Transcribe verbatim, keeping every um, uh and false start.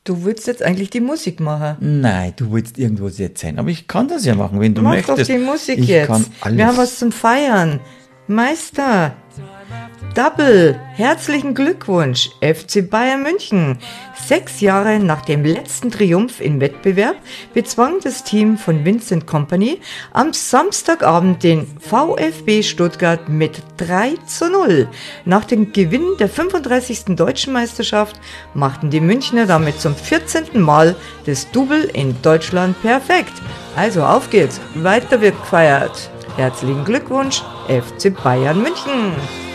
Du willst jetzt eigentlich die Musik machen. Nein, du willst irgendwas erzählen. Aber ich kann das ja machen, wenn du Mach möchtest. doch die Musik ich jetzt. Kann alles. Wir haben was zum Feiern. Meister. Double, herzlichen Glückwunsch, F C Bayern München. Sechs Jahre nach dem letzten Triumph im Wettbewerb bezwang das Team von Vincent Kompany am Samstagabend den VfB Stuttgart mit drei zu null. Nach dem Gewinn der fünfunddreißigsten Deutschen Meisterschaft machten die Münchner damit zum vierzehnten Mal das Double in Deutschland perfekt. Also auf geht's, weiter wird gefeiert. Herzlichen Glückwunsch, F C Bayern München.